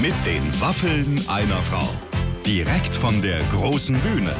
Mit den Waffeln einer Frau. Direkt von der großen Bühne.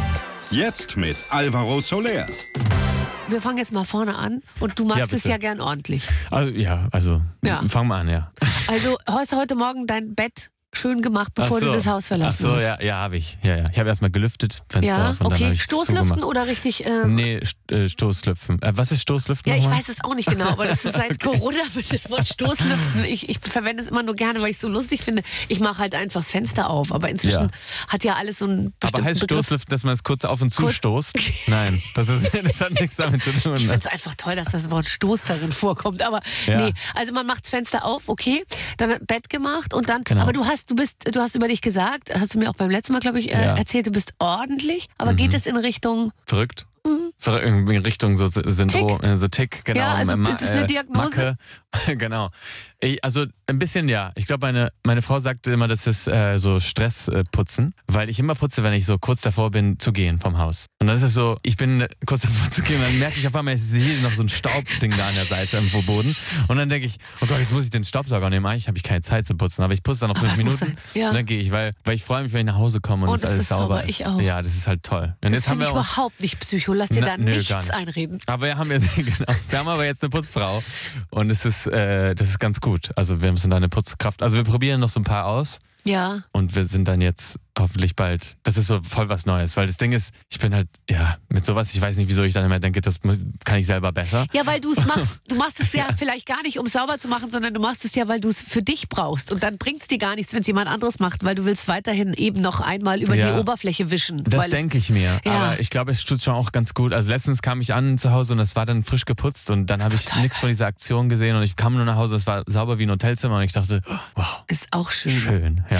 Jetzt mit Alvaro Soler. Wir fangen jetzt mal vorne an und du magst es ja gern ordentlich. Also fang mal an, ja. Also hast du heute Morgen dein Bett schön gemacht, bevor du das Haus verlassen hast? Ja, habe ich. Ja. Ich habe erstmal gelüftet, Fenster auf und dann habe ich Stoßlüften oder richtig? Nee, Stoßlüpfen. Was ist Stoßlüften? Ja, ich weiß es auch nicht genau, aber das ist seit Corona mit das Wort Stoßlüften. Ich verwende es immer nur gerne, weil ich es so lustig finde. Ich mache halt einfach das Fenster auf, aber inzwischen hat ja alles so einen bestimmten Aber heißt Begriff. Stoßlüften, dass man es kurz auf und zu stoßt? Nein, das hat nichts damit zu tun. Ich finde es einfach toll, dass das Wort Stoß darin vorkommt, aber nee. Also man macht das Fenster auf, okay, dann Bett gemacht und dann, aber du hast über dich gesagt, hast du mir auch beim letzten Mal, glaube ich, erzählt, du bist ordentlich, aber geht es in Richtung... Verrückt? In Richtung so Syndrom, Tick, genau. Ja, also ist es eine Diagnose? Macke, genau. Also ein bisschen ja. Ich glaube, meine Frau sagte immer, das ist so Stressputzen, weil ich immer putze, wenn ich so kurz davor bin zu gehen vom Haus. Und dann ist es so, ich bin kurz davor zu gehen und dann merke ich auf einmal, ich sehe noch so ein Staubding da an der Seite am Boden. Und dann denke ich, oh Gott, jetzt muss ich den Staubsauger nehmen. Eigentlich habe ich keine Zeit zu putzen, aber ich putze dann noch 5 Minuten und dann gehe ich, weil ich freue mich, wenn ich nach Hause komme und es alles sauber ist. Ich auch. Ja, das ist halt toll. Und das jetzt finde ich überhaupt nicht psycho. Lass dir da nichts einreden. Aber wir haben aber jetzt eine Putzfrau und das ist ganz gut. Also wir müssen da eine Putzkraft. Also wir probieren noch so ein paar aus. Ja. Und wir sind dann jetzt hoffentlich bald, das ist so voll was Neues, weil das Ding ist, ich bin halt, mit sowas, ich weiß nicht, wieso ich dann immer denke, das kann ich selber besser. Ja, weil du es machst, du machst es ja vielleicht gar nicht, um es sauber zu machen, sondern du machst es ja, weil du es für dich brauchst und dann bringt es dir gar nichts, wenn es jemand anderes macht, weil du willst weiterhin eben noch einmal über die Oberfläche wischen. Das denke ich mir, aber ich glaube, es tut schon auch ganz gut. Also letztens kam ich an zu Hause und es war dann frisch geputzt und dann habe ich nichts von dieser Aktion gesehen und ich kam nur nach Hause, es war sauber wie ein Hotelzimmer und ich dachte, wow. Ist auch schön. Schön, ja.